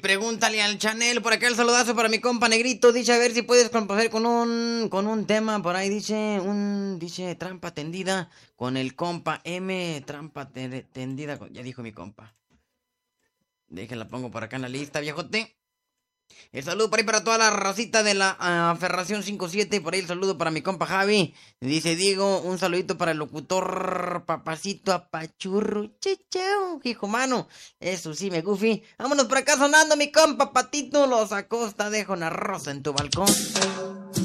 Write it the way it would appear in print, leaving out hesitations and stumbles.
Pregúntale al Chanel, por acá el saludazo para mi compa Negrito, dice a ver si puedes complacer con un tema, por ahí dice trampa tendida con el compa M, tendida, ya dijo mi compa. Déjenla pongo por acá en la lista, viejote. El saludo por ahí para toda la racita de la Ferración 57. Por ahí el saludo para mi compa Javi. Dice Diego, un saludito para el locutor Papacito Apachurro. Chao, hijo mano. Eso sí, me goofy. Vámonos por acá sonando mi compa Patito Los Acosta. Dejo una rosa en tu balcón.